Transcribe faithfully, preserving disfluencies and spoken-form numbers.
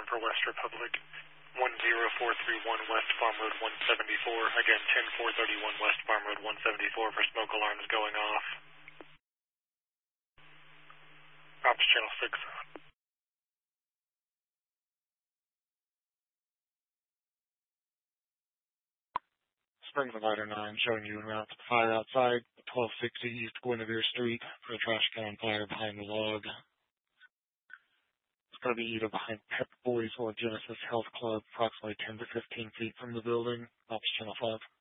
for West Republic. one zero four three one West Farm Road one seventy-four. Again, ten four thirty-one West Farm Road one seventy-four for smoke alarms going off. Ops Channel six. Spring Provider nine showing you en route to the fire outside, twelve sixty East Guinevere Street for a trash can fire behind the log. It's going to be either behind Pep Boys or Genesis Health Club, approximately ten to fifteen feet from the building. Ops Channel five.